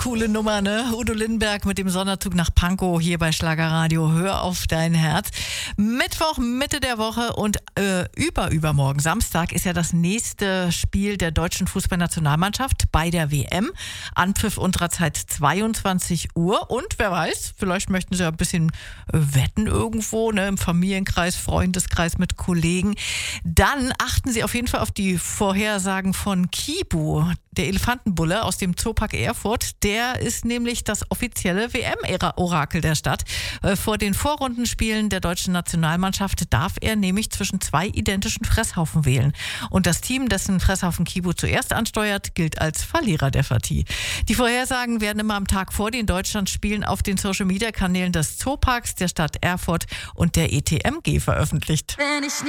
Coole Nummer, ne? Udo Lindenberg mit dem Sonderzug nach Pankow hier bei Schlagerradio. Hör auf dein Herz. Mittwoch, Mitte der Woche und übermorgen, Samstag, ist ja das nächste Spiel der deutschen Fußballnationalmannschaft bei der WM. Anpfiff unserer Zeit 22 Uhr. Und wer weiß, vielleicht möchten Sie ja ein bisschen wetten irgendwo, ne? Im Familienkreis, Freundeskreis mit Kollegen. Dann achten Sie auf jeden Fall auf die Vorhersagen von Kibu. Der Elefantenbulle aus dem Zoopark Erfurt, der ist nämlich das offizielle WM-Orakel der Stadt. Vor den Vorrundenspielen der deutschen Nationalmannschaft darf er nämlich zwischen zwei identischen Fresshaufen wählen. Und das Team, dessen Fresshaufen Kibu zuerst ansteuert, gilt als Verlierer der Partie. Die Vorhersagen werden immer am Tag vor den Deutschlandspielen auf den Social-Media-Kanälen des Zooparks, der Stadt Erfurt und der ETMG veröffentlicht.